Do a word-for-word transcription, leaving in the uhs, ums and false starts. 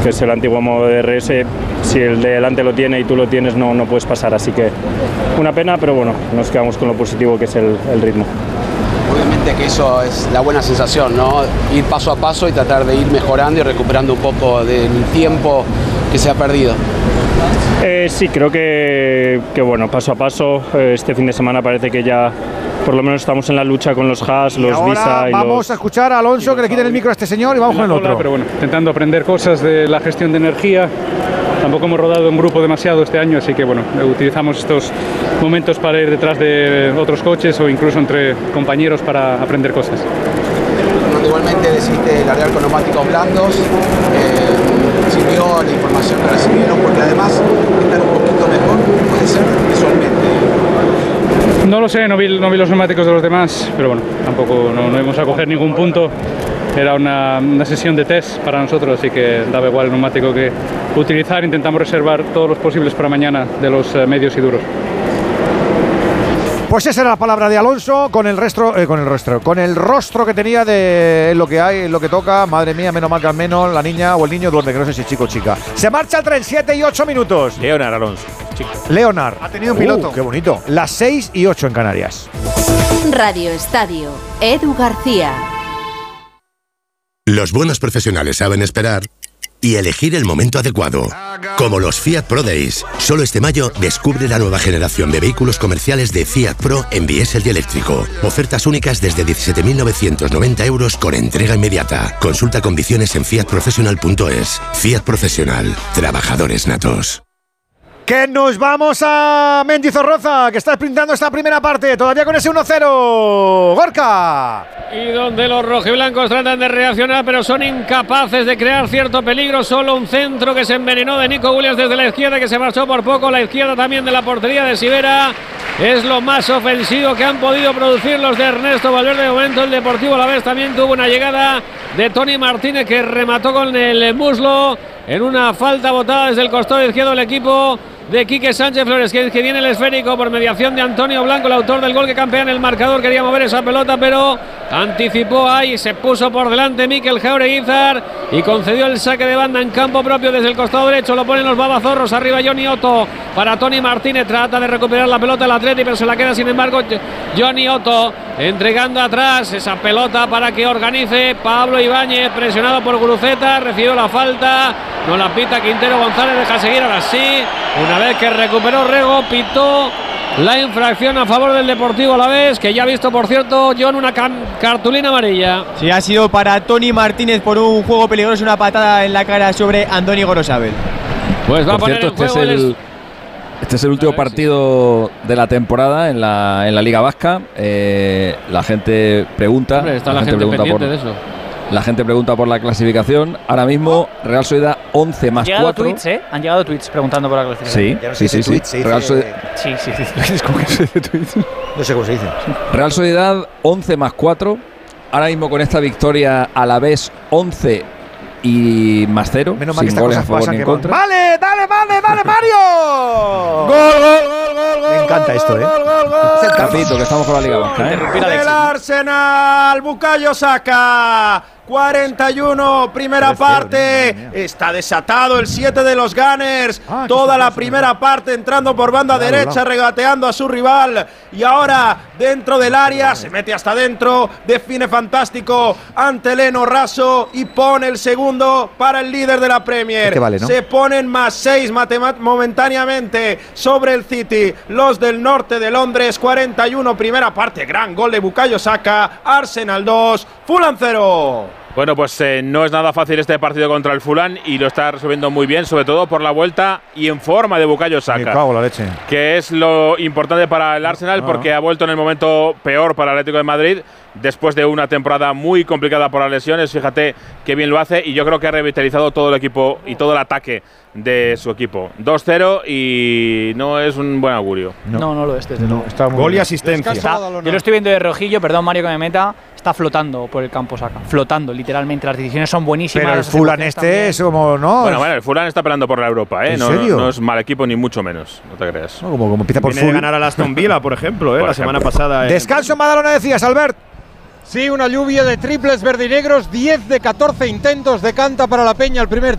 que es el antiguo modo de R S. Si el de delante lo tiene y tú lo tienes, no, no puedes pasar, así que una pena, pero bueno, nos quedamos con lo positivo que es el, el ritmo. Obviamente que eso es la buena sensación, ¿no? Ir paso a paso y tratar de ir mejorando y recuperando un poco del tiempo que se ha perdido. Eh, sí, creo que, que bueno, paso a paso, eh, este fin de semana parece que ya por lo menos estamos en la lucha con los Haas, los ahora Visa y vamos los, a escuchar a Alonso, que le quiten el micro a este señor y vamos con el otro. Pero bueno, intentando aprender cosas de la gestión de energía. Tampoco hemos rodado en grupo demasiado este año, así que bueno, utilizamos estos momentos para ir detrás de otros coches o incluso entre compañeros para aprender cosas. Igualmente decidiste largar con neumáticos blandos, eh, sirvió la información que recibieron, porque además están un poquito mejor, puede ser visualmente. No lo sé, no vi, no vi los neumáticos de los demás, pero bueno, tampoco no, no íbamos a coger ningún punto. Era una, una sesión de test para nosotros, así que daba igual el neumático que utilizar. Intentamos reservar todos los posibles para mañana de los eh, medios y duros. Pues esa era la palabra de Alonso con el rostro, eh, con el rostro, con el rostro que tenía de lo que hay, lo que toca. Madre mía, menos mal que al menos la niña o el niño duerme, que no sé si chico o chica. Se marcha el tren, siete y ocho minutos. Leonard Alonso. Chico. Leonard. Ha tenido un piloto. Uh, qué bonito. Las seis y ocho en Canarias. Radio Estadio. Edu García. Los buenos profesionales saben esperar y elegir el momento adecuado. Como los Fiat Pro Days. Solo este mayo descubre la nueva generación de vehículos comerciales de Fiat Pro en diésel y eléctrico. Ofertas únicas desde diecisiete mil novecientos noventa euros con entrega inmediata. Consulta condiciones en fiat professional punto es. Fiat Profesional. Trabajadores natos. Que nos vamos a Mendizorroza, que está sprintando esta primera parte, todavía con ese uno cero. Gorka. Y donde los rojiblancos tratan de reaccionar, pero son incapaces de crear cierto peligro. Solo un centro que se envenenó de Nico Williams desde la izquierda, que se marchó por poco. La izquierda también de la portería de Sivera. Es lo más ofensivo que han podido producir los de Ernesto Valverde. De momento el Deportivo Alavés también tuvo una llegada de Tony Martínez, que remató con el muslo en una falta botada desde el costado izquierdo del equipo de Quique Sánchez Flores, que, que viene el esférico por mediación de Antonio Blanco, el autor del gol que campea en el marcador. Quería mover esa pelota, pero anticipó ahí, se puso por delante Mikel Jaureguizar y concedió el saque de banda en campo propio desde el costado derecho. Lo ponen los babazorros, arriba Johnny Otto para Tony Martínez, trata de recuperar la pelota el Atleti, pero se la queda sin embargo Johnny Otto, entregando atrás esa pelota para que organice Pablo Ibáñez, presionado por Guruceta, recibió la falta, no la pita Quintero González, deja seguir, ahora sí, una vez que recuperó Rego, pitó la infracción a favor del Deportivo Alavés, que ya ha visto, por cierto, John, una cartulina amarilla. Sí, ha sido para Tony Martínez por un juego peligroso, una patada en la cara sobre Andoni Gorosabel. Pues va por a poner cierto, en este juego es el, este es el último partido de la temporada en la, en la Liga Vasca. Eh, la gente pregunta. Hombre, está la, la gente, gente pregunta pendiente por, de eso. La gente pregunta por la clasificación. Ahora mismo Real Sociedad once más Han llegado cuatro. tweets, ¿eh? Han llegado tweets preguntando por la clasificación. Sí, no sí, sí, sí. Tweets, Real Sociedad. Sí, sí, sí. ¿Cómo que se dice tweets? No sé cómo se dice. Real Sociedad once más cuatro. Ahora mismo con esta victoria Alavés once y más cero. Menos mal que sin estas goles a cosas favor pasan ni que en van. contra. ¡Vale, dale, vale, vale, Mario! ¡Gol, gol, gol, gol, gol! Me encanta esto, ¿eh? Gol, gol, gol, Es el Capito, que estamos con la Liga Vasca, ¿eh? del Arsenal, Bukayo Saka, cuarenta y uno, primera parte, está desatado el siete de los Gunners, Ah, toda la primera parte entrando por banda Claro, derecha, claro. regateando a su rival, y ahora dentro del área, se mete hasta dentro, define fantástico ante Leno Raso y pone el segundo para el líder de la Premier. Este vale, ¿no? Se ponen más seis matemat- momentáneamente sobre el City, los del norte de Londres, cuarenta y uno, primera parte, gran gol de Bukayo Saka, Arsenal dos, Fulham cero. Bueno, pues eh, no es nada fácil este partido contra el Fulham y lo está resolviendo muy bien, sobre todo por la vuelta y en forma de Bukayo Saka. Me cago en la leche. Que es lo importante para el Arsenal, Ah. porque ha vuelto en el momento peor para el Atlético de Madrid, después de una temporada muy complicada por las lesiones. Fíjate qué bien lo hace y yo creo que ha revitalizado todo el equipo y todo el ataque de su equipo. dos cero y no es un buen augurio. No, no, no lo es. Desde luego. Está muy Gol y bien. asistencia. Está- yo lo estoy viendo de rojillo, perdón Mario que me meta, está flotando por el campo Saka, flotando literalmente, las decisiones son buenísimas. Pero el las Fulham ejecuciones este también. es como, ¿no? Bueno, bueno, el Fulham está peleando por la Europa, ¿eh? ¿En No, serio? no, no es mal equipo ni mucho menos, no te creas. No, como, como empieza por Viene de Fulham. ganar al Aston Villa, por ejemplo, ¿eh? Por la ejemplo. semana pasada. en- Descanso en Badalona, decías, Albert. Sí, una lluvia de triples verdinegros, diez de catorce intentos de Canta para la Peña el primer